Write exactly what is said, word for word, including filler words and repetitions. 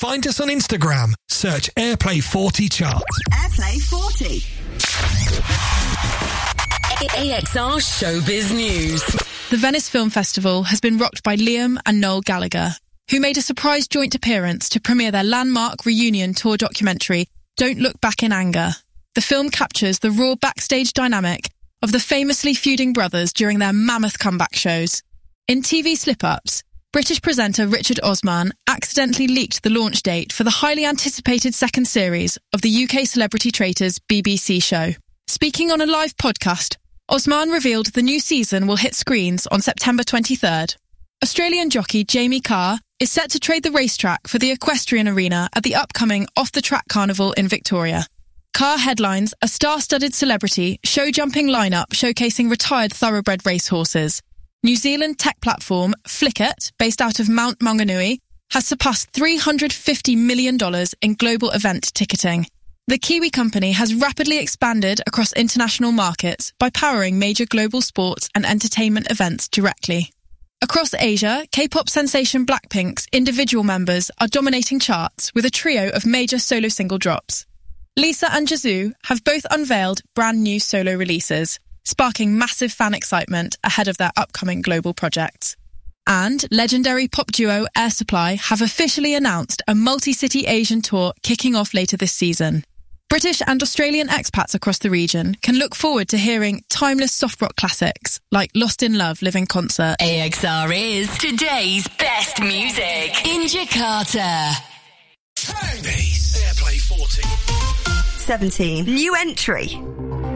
Find us on Instagram. Search Airplay forty Chart. Airplay forty. A X R Showbiz News. The Venice Film Festival has been rocked by Liam and Noel Gallagher, who made a surprise joint appearance to premiere their landmark reunion tour documentary, Don't Look Back in Anger. The film captures the raw backstage dynamic of the famously feuding brothers during their mammoth comeback shows. In T V slip-ups, British presenter Richard Osman accidentally leaked the launch date for the highly anticipated second series of the U K Celebrity Traitors B B C show. Speaking on a live podcast, Osman revealed the new season will hit screens on September twenty-third. Australian jockey Jamie Carr is set to trade the racetrack for the equestrian arena at the upcoming Off the Track Carnival in Victoria. Carr headlines a star-studded celebrity show-jumping lineup showcasing retired thoroughbred racehorses. New Zealand tech platform Flickr, based out of Mount Maunganui, has surpassed three hundred fifty million dollars in global event ticketing. The Kiwi company has rapidly expanded across international markets by powering major global sports and entertainment events directly. Across Asia, K-pop sensation Blackpink's individual members are dominating charts with a trio of major solo single drops. Lisa and Jisoo have both unveiled brand new solo releases, sparking massive fan excitement ahead of their upcoming global projects. And legendary pop duo Air Supply have officially announced a multi-city Asian tour kicking off later this season. British and Australian expats across the region can look forward to hearing timeless soft rock classics like Lost in Love live in concert. A X R is today's best music in Jakarta. Hey, Airplay forty. seventeen. New entry.